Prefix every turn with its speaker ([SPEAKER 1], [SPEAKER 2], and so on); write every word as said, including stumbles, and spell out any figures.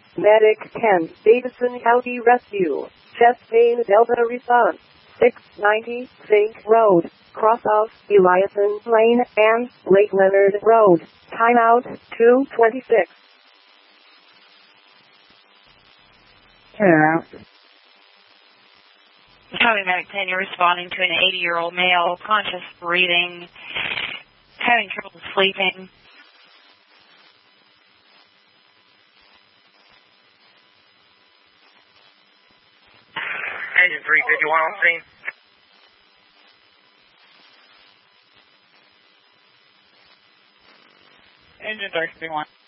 [SPEAKER 1] Medic ten, Davidson County Rescue. Chest pain Delta response. six ninety Fink Road. Cross off Eliason Lane and Lake Leonard Road. Timeout two twenty-six.
[SPEAKER 2] Yeah.
[SPEAKER 3] County Medic ten, you're responding to an eighty-year-old male, conscious breathing, having trouble sleeping.
[SPEAKER 4] Engine three fifty-one on scene.
[SPEAKER 5] Engine three fifty-one.